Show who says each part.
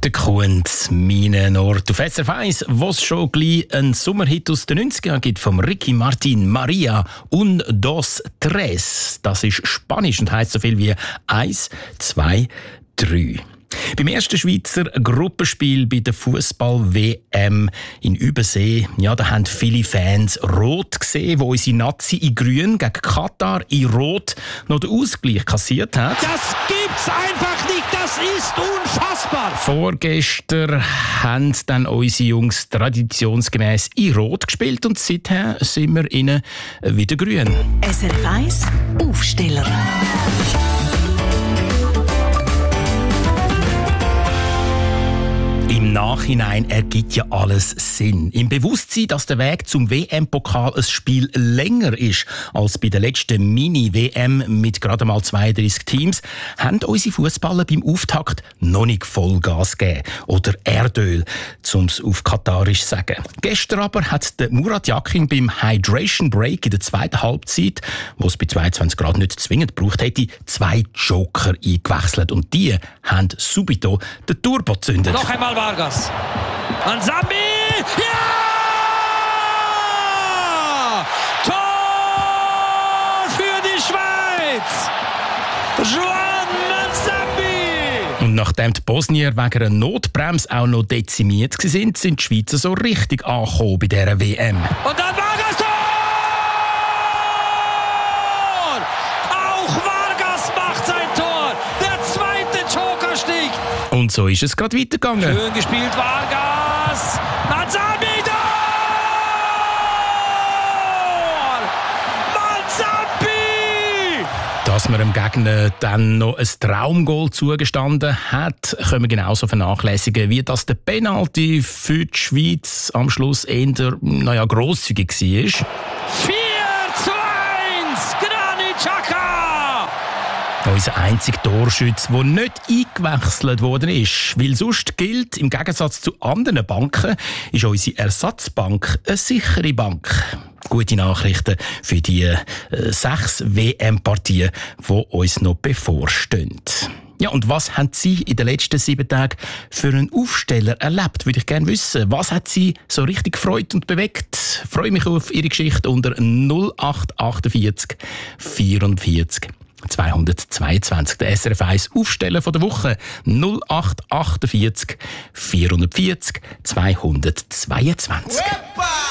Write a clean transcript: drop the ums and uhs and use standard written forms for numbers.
Speaker 1: Der Kunz, meinen Ort auf SRF 1, wo es schon gleich einen Sommerhit aus den 90ern gibt, vom Ricky Martin, Maria und Dos Tres. Das ist Spanisch und heisst so viel wie 1, 2, 3. Beim ersten Schweizer Gruppenspiel bei der Fußball-WM in Übersee, ja, da haben viele Fans rot gesehen, wo unsere Nazi in grün gegen Katar in rot noch den Ausgleich kassiert hat.
Speaker 2: Das gibt's einfach nicht, das ist unfassbar!
Speaker 1: Vorgestern haben dann unsere Jungs traditionsgemäß in rot gespielt und seither sind wir ihnen wieder grün.
Speaker 3: SRF 1 Aufsteller.
Speaker 1: Im Nachhinein ergibt ja alles Sinn. Im Bewusstsein, dass der Weg zum WM-Pokal ein Spiel länger ist als bei der letzten Mini-WM mit gerade mal 32 Teams, haben unsere Fußballer beim Auftakt noch nicht Vollgas gegeben. Oder Erdöl, um es auf Katarisch zu sagen. Gestern aber hat der Murat Yakin beim Hydration Break in der zweiten Halbzeit, wo es bei 22 Grad nicht zwingend gebraucht hätte, 2 Joker eingewechselt. Und die haben subito den Turbo gezündet.
Speaker 2: Noch einmal Vargas. Manzambi! Ja! Tor für die Schweiz! Juan Manzambi!
Speaker 1: Und nachdem die Bosnier wegen einer Notbremse auch noch dezimiert waren, sind die Schweizer so richtig angekommen bei dieser WM.
Speaker 2: Und dann Vargas Tor! Auch Vargas macht sein Tor! Der zweite Joker sticht!
Speaker 1: Und so ist es gerade weitergegangen.
Speaker 2: Schön gespielt, Vargas! Manzambi! Tor! Manzambi!
Speaker 1: Dass man dem Gegner dann noch ein Traumgoal zugestanden hat, können wir genauso vernachlässigen, wie dass der Penalty für die Schweiz am Schluss eher grosszügig war.
Speaker 2: 4:1! Granit Xhaka!
Speaker 1: Unser einziger Torschütz, der nicht eingewechselt worden ist. Weil sonst gilt, im Gegensatz zu anderen Banken, ist unsere Ersatzbank eine sichere Bank. Gute Nachrichten für die 6 WM-Partien, die uns noch bevorstehen. Ja, und was haben Sie in den letzten 7 Tagen für einen Aufsteller erlebt? Würde ich gerne wissen. Was hat Sie so richtig gefreut und bewegt? Ich freue mich auf Ihre Geschichte unter 0848 44 222. Der SRF 1 Aufsteller von der Woche 0848 440 222.